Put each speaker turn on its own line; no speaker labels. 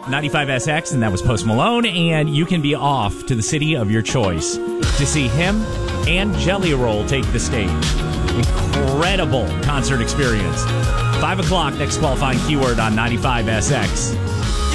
95SX, and that was Post Malone, and you can be off to the city of your choice to see him and Jelly Roll take the stage. Incredible concert experience. 5 o'clock, next qualifying keyword on 95SX.